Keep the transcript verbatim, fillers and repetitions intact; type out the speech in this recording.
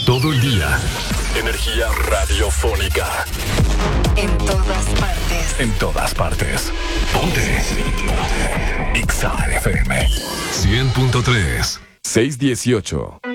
Todo el día. Energía radiofónica. En todas partes. En todas partes. Ponte. Ponte. X A F M. cien punto tres. seiscientos dieciocho.